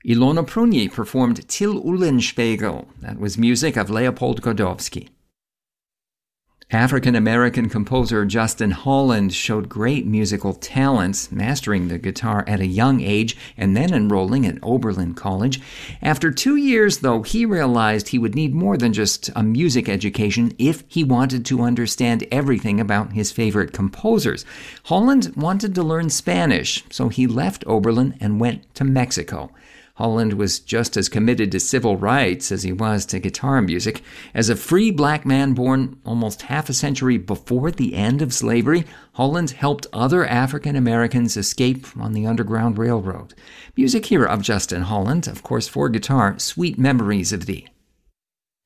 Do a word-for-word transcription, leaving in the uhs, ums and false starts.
Ilona Prunier performed Till Eulenspiegel. That was music of Leopold Godowsky. African-American composer Justin Holland showed great musical talent, mastering the guitar at a young age and then enrolling at Oberlin College. After two years, though, he realized he would need more than just a music education if he wanted to understand everything about his favorite composers. Holland wanted to learn Spanish, so he left Oberlin and went to Mexico. Holland was just as committed to civil rights as he was to guitar music. As a free black man born almost half a century before the end of slavery, Holland helped other African Americans escape on the Underground Railroad. Music here of Justin Holland, of course, for guitar, Sweet Memories of Thee.